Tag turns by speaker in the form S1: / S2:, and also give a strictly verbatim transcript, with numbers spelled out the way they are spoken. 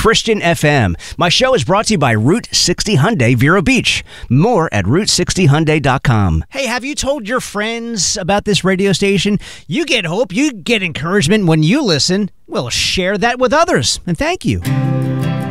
S1: Christian F M. My show is brought to you by Route sixty Hyundai Vero Beach. More at route sixty hyundai dot com. Hey, have you told your friends about this radio station? You get hope, you get encouragement when you listen. Well, share that with others, and thank you.